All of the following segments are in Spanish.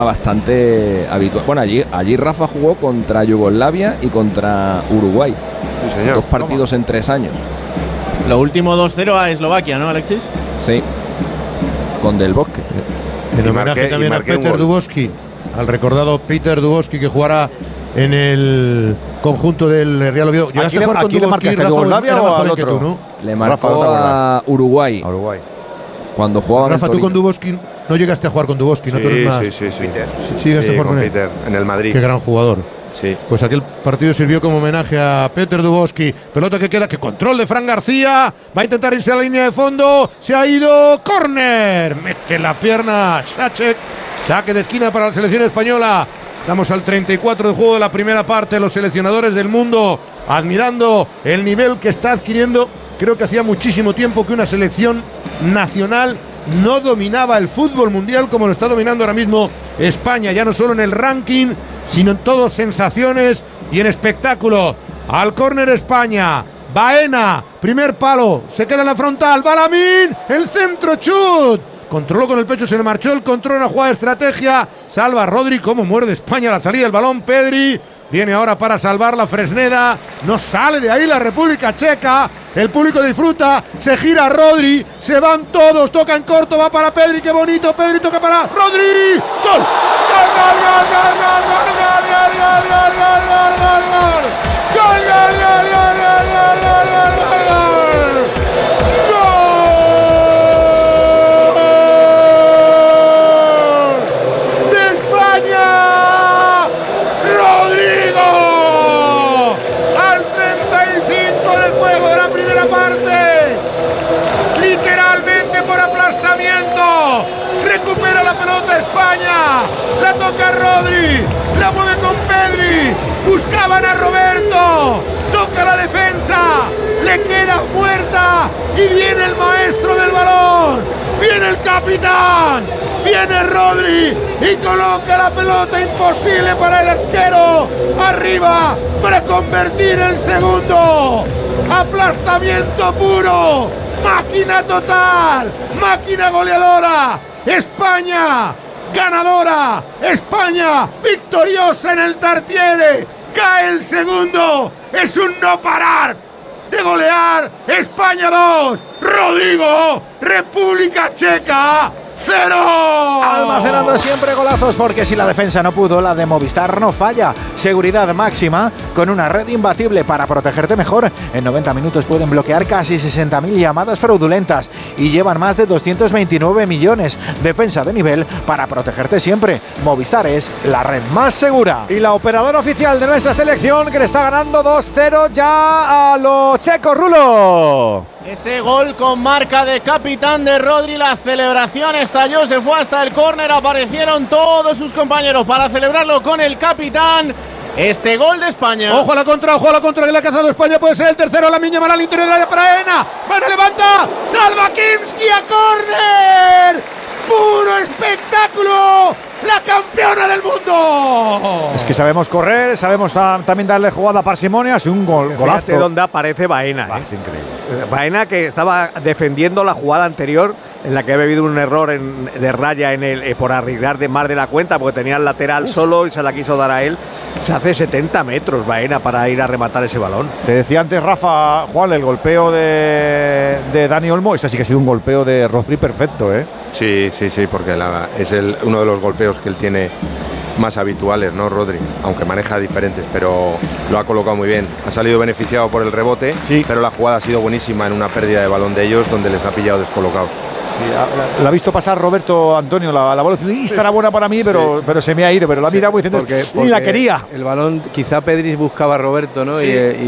bastante habitual. Bueno, allí Rafa jugó contra Yugoslavia y contra Uruguay. Sí, señor. 2 partidos en 3 años. Lo último 2-0 a Eslovaquia, ¿no, Alexis? Sí. Con Del Bosque. En homenaje también a Peter Dubovsky, al recordado Peter Dubovsky, que jugará en el conjunto del Real Oviedo. ¿Aquí le marcaste a Yugoslavia o al otro? Tú, ¿no? Le marcó a Uruguay. A Uruguay. Cuando jugaban Rafa, tú con Dubovsky no llegaste a jugar con Dubovsky, ¿no? Tú eres más. Sí. Sí, llegaste a jugar con él. Peter, en el Madrid. Qué gran jugador. Sí. Pues aquel partido sirvió como homenaje a Peter Dubovsky. Pelota que queda, que control de Fran García. Va a intentar irse a la línea de fondo. Se ha ido. Córner. Mete la pierna Sacek. Saque de esquina para la selección española. Estamos al 34 del juego de la primera parte. Los seleccionadores del mundo admirando el nivel que está adquiriendo. Creo que hacía muchísimo tiempo que una selección nacional no dominaba el fútbol mundial como lo está dominando ahora mismo España, ya no solo en el ranking, sino en todas sensaciones y en espectáculo. Al córner España, Baena, primer palo, se queda en la frontal, Balamín, el centro, chut. Controló con el pecho, se le marchó el control, una jugada de estrategia. Salva Rodri, cómo muerde España la salida del balón. Pedri viene ahora para salvar la Fresneda. No sale de ahí la República Checa. El público disfruta. Se gira Rodri. Se van todos. Toca en corto. Va para Pedri. Qué bonito. Pedri toca para Rodri. ¡Gol! ¡Gol, gol, gol, gol, gol, gol, gol, gol, gol, gol, gol, gol, gol! ¡Gol, gol, gol, gol, gol, gol, gol, gol, gol! Recupera la pelota España, la toca Rodri, la mueve con Pedri, buscaban a Roberto, toca la defensa, le queda muerta y viene el maestro del balón, viene el capitán, viene Rodri y coloca la pelota imposible para el arquero, arriba para convertir el segundo, aplastamiento puro. Máquina total, máquina goleadora, España ganadora, España victoriosa en el Tartiere, cae el segundo, es un no parar de golear, España 2, Rodrigo, República Checa 0. Almacenando siempre golazos, porque si la defensa no pudo, la de Movistar no falla. Seguridad máxima con una red imbatible para protegerte mejor. En 90 minutos pueden bloquear casi 60.000 llamadas fraudulentas y llevan más de 229 millones. Defensa de nivel para protegerte siempre. Movistar es la red más segura. Y la operadora oficial de nuestra selección, que le está ganando 2-0 ya a los checos. Rulo. Ese gol con marca de capitán de Rodri, la celebración estalló, se fue hasta el córner, aparecieron todos sus compañeros para celebrarlo con el capitán. Este gol de España. Ojo a la contra, que le ha cazado España, puede ser el tercero, la Miña Mal al interior del área para Baena. Baena levanta, salva Kimski a córner. Puro espectáculo, la campeona del mundo. Es que sabemos correr, sabemos también darle jugada a parsimonia, es un golazo. Fíjate dónde aparece Baena. Es increíble. Baena, que estaba defendiendo la jugada anterior, en la que había habido un error de raya por arriesgar de más de la cuenta, porque tenía el lateral solo y se la quiso dar a él. Se hace 70 metros Baena para ir a rematar ese balón. Te decía antes, Rafa, Juan, el golpeo de Dani Olmo. Este sí que ha sido un golpeo de Rodri perfecto, ¿eh? Sí, porque es uno de los golpeos que él tiene más habituales, ¿no, Rodri? Aunque maneja diferentes, pero lo ha colocado muy bien. Ha salido beneficiado por el rebote, sí, pero la jugada ha sido buenísima en una pérdida de balón de ellos, donde les ha pillado descolocados. Sí, la ha visto pasar Roberto Antonio la bola, y estará buena para mí, pero se me ha ido, pero la ha mirado diciendo y la quería. El balón, quizá Pedri buscaba a Roberto, ¿no? Sí.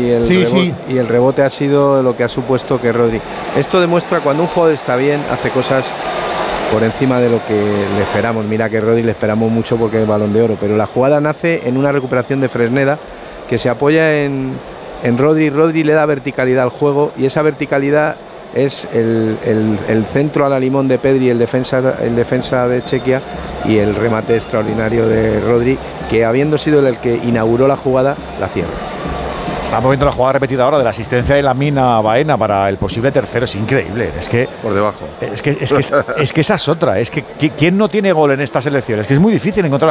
Y el rebote ha sido lo que ha supuesto que Rodri. Esto demuestra cuando un jugador está bien, hace cosas por encima de lo que le esperamos. Mira que Rodri le esperamos mucho porque es Balón de Oro, pero la jugada nace en una recuperación de Fresneda que se apoya en Rodri. Rodri le da verticalidad al juego y esa verticalidad es el centro a la limón de Pedri, el defensa de Chequia, y el remate extraordinario de Rodri, que habiendo sido el que inauguró la jugada, la cierra. Estamos viendo la jugada repetida ahora de la asistencia de Lamine a Baena para el posible tercero. Es increíble. Es que por debajo. Es que esa es otra. Es que ¿quién no tiene gol en esta selección? Es que es muy difícil encontrar.